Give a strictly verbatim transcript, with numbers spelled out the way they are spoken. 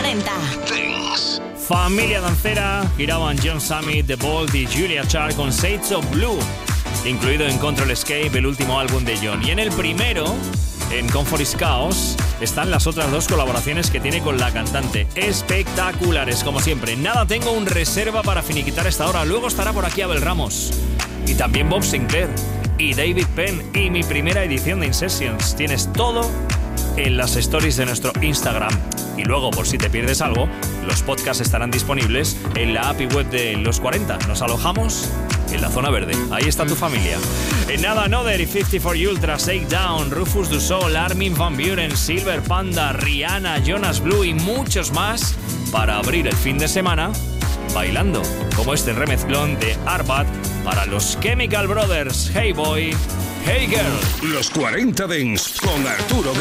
cuarenta. Dance. Familia dancera, giraban John Summit, The Bold y Julia Char con Shades of Blue, incluido en Control Escape, el último álbum de John. Y en el primero, en Comfort is Chaos, están las otras dos colaboraciones que tiene con la cantante. Espectaculares, como siempre. Nada tengo un reserva para finiquitar esta hora. Luego estará por aquí Abel Ramos. Y también Bob Sinclair. Y David Penn. Y mi primera edición de In Sessions. Tienes todo en las stories de nuestro Instagram. Y luego, por si te pierdes algo, los podcasts estarán disponibles en la app y web de Los cuarenta. Nos alojamos en la zona verde. Ahí está tu familia. En nada, Another y cincuenta y cuatro Ultra, Shakedown, Rufus Du Sol, Armin van Buuren, Silver Panda, Rihanna, Jonas Blue y muchos más para abrir el fin de semana bailando, como este remezclón de Arbat para los Chemical Brothers. Hey Boy, Hey Girl. Los cuarenta Dance con Arturo